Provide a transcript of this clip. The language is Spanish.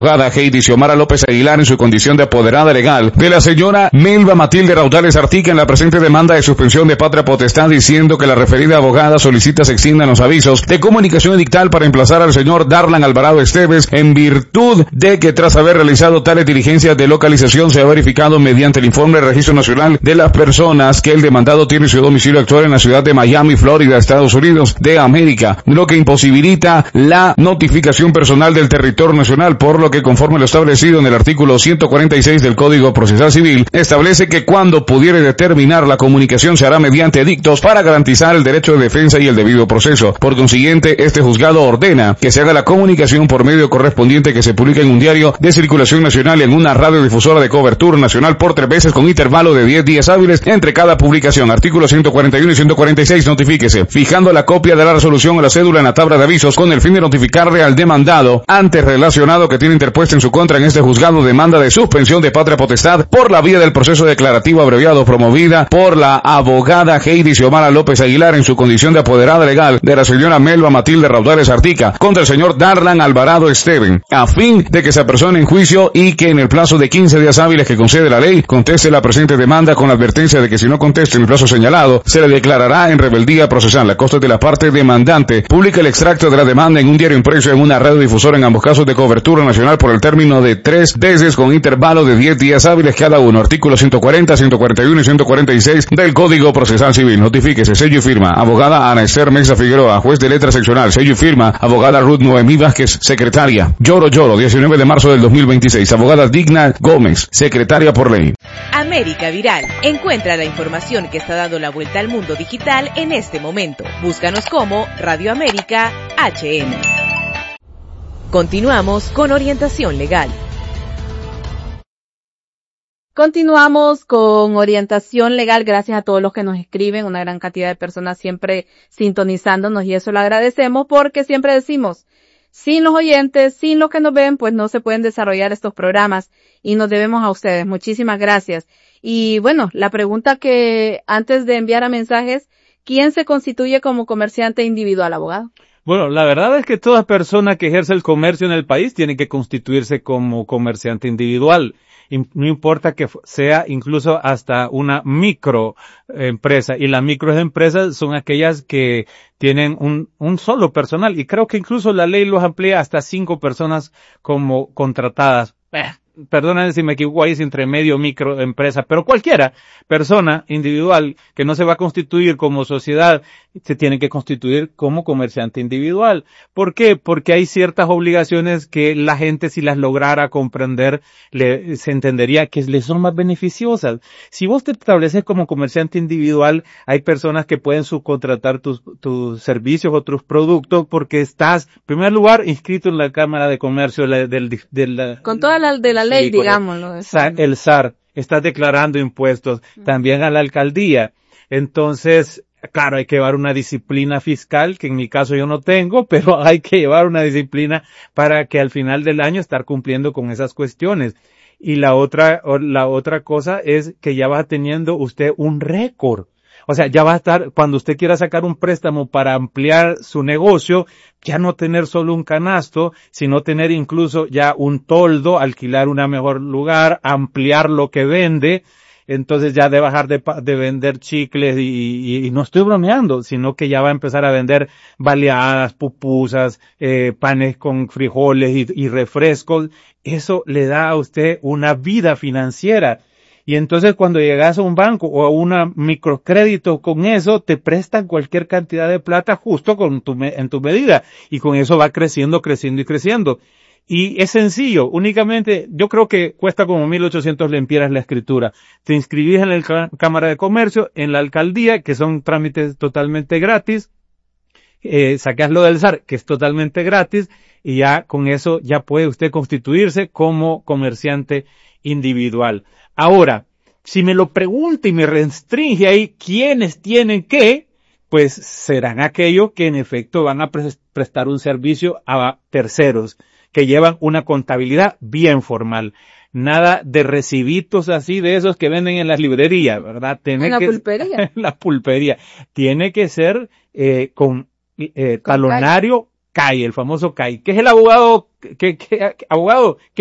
Abogada Heidi Xiomara López Aguilar en su condición de apoderada legal de la señora Melba Matilde Raudales Artica en la presente demanda de suspensión de patria potestad, diciendo que la referida abogada solicita se extiendan los avisos de comunicación edictal para emplazar al señor Darlan Alvarado Esteves, en virtud de que tras haber realizado tales diligencias de localización se ha verificado mediante el informe de registro nacional de las personas que el demandado tiene su domicilio actual en la ciudad de Miami, Florida, Estados Unidos de América, lo que imposibilita la notificación personal del territorio nacional, por lo que conforme lo establecido en el artículo 146 del Código Procesal Civil, establece que cuando pudiere determinar la comunicación se hará mediante edictos para garantizar el derecho de defensa y el debido proceso. Por consiguiente, este juzgado ordena que se haga la comunicación por medio correspondiente que se publique en un diario de circulación nacional y en una radiodifusora de cobertura nacional por 3 veces con intervalo de 10 días hábiles entre cada publicación. Artículo 141 y 146, notifíquese, fijando la copia de la resolución o la cédula en la tabla de avisos con el fin de notificarle al demandado antes relacionado que tiene interpuesta en su contra en este juzgado demanda de suspensión de patria potestad por la vía del proceso declarativo abreviado promovida por la abogada Heidi Xiomara López Aguilar en su condición de apoderada legal de la señora Melba Matilde Raudales Artica contra el señor Darlan Alvarado Esteven, a fin de que se apersone en juicio y que en el plazo de 15 días hábiles que concede la ley conteste la presente demanda, con la advertencia de que si no conteste en el plazo señalado se le declarará en rebeldía procesal. La costa de la parte demandante publica el extracto de la demanda en un diario impreso en una radiodifusora en ambos casos de cobertura nacional por el término de 3 veces con intervalo de 10 días hábiles cada uno. Artículos 140, 141 y 146 del Código Procesal Civil. Notifíquese, sello y firma, abogada Ana Esther Mesa Figueroa, juez de letra seccional. Sello y firma, abogada Ruth Noemí Vázquez, secretaria. Lloro, 19 de marzo del 2026. Abogada Digna Gómez, secretaria por ley. América Viral. Encuentra la información que está dando la vuelta al mundo digital en este momento. Búscanos como Radio América HN. Continuamos con orientación legal. Continuamos con orientación legal, gracias a todos los que nos escriben, una gran cantidad de personas siempre sintonizándonos y eso lo agradecemos porque siempre decimos, sin los oyentes, sin los que nos ven, pues no se pueden desarrollar estos programas y nos debemos a ustedes. Muchísimas gracias. Y bueno, la pregunta que antes de enviar a mensajes, ¿quién se constituye como comerciante individual, abogado? Bueno, la verdad es que toda persona que ejerce el comercio en el país tiene que constituirse como comerciante individual. No importa que sea incluso hasta una microempresa. Y las microempresas son aquellas que tienen un solo personal. Y creo que incluso la ley los amplía hasta 5 personas como contratadas. Perdónenme si me equivoco ahí, es entre medio microempresa, pero cualquiera persona individual que no se va a constituir como sociedad se tiene que constituir como comerciante individual. ¿Por qué? Porque hay ciertas obligaciones que la gente, si las lograra comprender, se entendería que les son más beneficiosas. Si vos te estableces como comerciante individual, hay personas que pueden subcontratar tus servicios o tus productos porque estás, en primer lugar, inscrito en la Cámara de Comercio con toda la ley, sí, digámoslo. El SAR, estás declarando impuestos, también a la alcaldía. Entonces, claro, hay que llevar una disciplina fiscal, que en mi caso yo no tengo, pero hay que llevar una disciplina para que al final del año estar cumpliendo con esas cuestiones. Y la otra cosa es que ya va teniendo usted un récord. O sea, ya va a estar, cuando usted quiera sacar un préstamo para ampliar su negocio, ya no tener solo un canasto, sino tener incluso ya un toldo, alquilar un mejor lugar, ampliar lo que vende. Entonces ya de bajar de vender chicles y no estoy bromeando, sino que ya va a empezar a vender baleadas, pupusas, panes con frijoles y refrescos. Eso le da a usted una vida financiera. Y entonces cuando llegas a un banco o a un microcrédito con eso, te prestan cualquier cantidad de plata justo en tu medida. Y con eso va creciendo. Y es sencillo, únicamente, yo creo que cuesta como 1.800 lempiras la escritura. Te inscribís en la Cámara de Comercio, en la alcaldía, que son trámites totalmente gratis. Sacás lo del SAR, que es totalmente gratis. Y ya con eso ya puede usted constituirse como comerciante individual. Ahora, si me lo pregunta y me restringe ahí quiénes tienen qué, pues serán aquellos que en efecto van a prestar un servicio a terceros, que llevan una contabilidad bien formal. Nada de recibitos así de esos que venden en las librerías, ¿verdad? Pulpería. La pulpería. Tiene que ser con talonario CAI, el famoso CAI, que es el abogado abogado